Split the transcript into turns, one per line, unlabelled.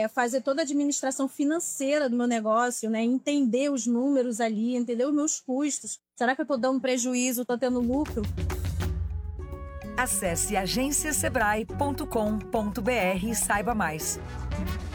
fazer toda a administração financeira do meu negócio, né? Entender os números ali, entender os meus custos. Será que eu estou dando prejuízo, estou tendo lucro?
Acesse agenciasebrae.com.br e saiba mais.